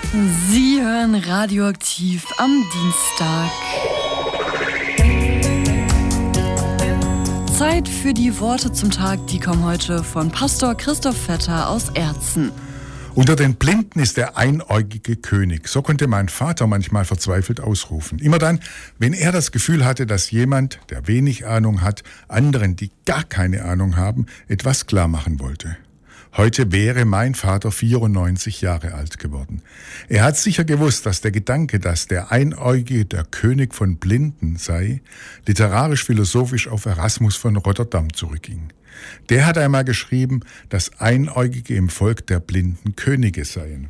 Sie hören Radioaktiv am Dienstag. Zeit für die Worte zum Tag, die kommen heute von Pastor Christoph Vetter aus Erzen. Unter den Blinden ist der einäugige König. So konnte mein Vater manchmal verzweifelt ausrufen. Immer dann, wenn er das Gefühl hatte, dass jemand, der wenig Ahnung hat, anderen, die gar keine Ahnung haben, etwas klar machen wollte. Heute wäre mein Vater 94 Jahre alt geworden. Er hat sicher gewusst, dass der Gedanke, dass der Einäugige der König von Blinden sei, literarisch-philosophisch auf Erasmus von Rotterdam zurückging. Der hat einmal geschrieben, dass Einäugige im Volk der blinden Könige seien.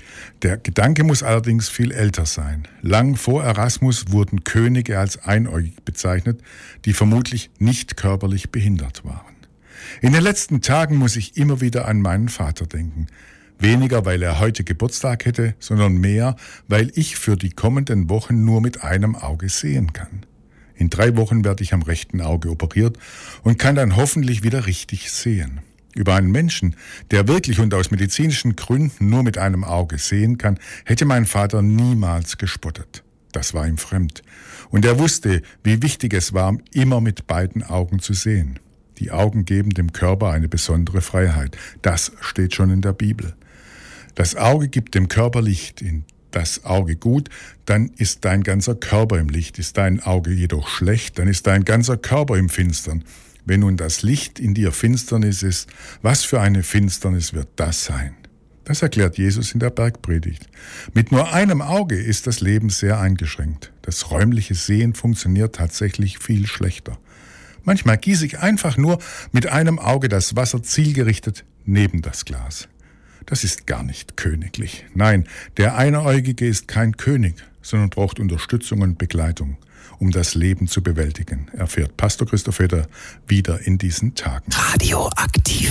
Der Gedanke muss allerdings viel älter sein. Lang vor Erasmus wurden Könige als einäugig bezeichnet, die vermutlich nicht körperlich behindert waren. In den letzten Tagen muss ich immer wieder an meinen Vater denken. Weniger, weil er heute Geburtstag hätte, sondern mehr, weil ich für die kommenden Wochen nur mit einem Auge sehen kann. In 3 Wochen werde ich am rechten Auge operiert und kann dann hoffentlich wieder richtig sehen. Über einen Menschen, der wirklich und aus medizinischen Gründen nur mit einem Auge sehen kann, hätte mein Vater niemals gespottet. Das war ihm fremd. Und er wusste, wie wichtig es war, immer mit beiden Augen zu sehen. Die Augen geben dem Körper eine besondere Freiheit. Das steht schon in der Bibel. Das Auge gibt dem Körper Licht. In das Auge gut, dann ist dein ganzer Körper im Licht. Ist dein Auge jedoch schlecht, dann ist dein ganzer Körper im Finstern. Wenn nun das Licht in dir Finsternis ist, was für eine Finsternis wird das sein? Das erklärt Jesus in der Bergpredigt. Mit nur einem Auge ist das Leben sehr eingeschränkt. Das räumliche Sehen funktioniert tatsächlich viel schlechter. Manchmal gieße ich einfach nur mit einem Auge das Wasser zielgerichtet neben das Glas. Das ist gar nicht königlich. Nein, der Einäugige ist kein König, sondern braucht Unterstützung und Begleitung, um das Leben zu bewältigen, erfährt Pastor Christoph Vetter wieder in diesen Tagen. Radioaktiv.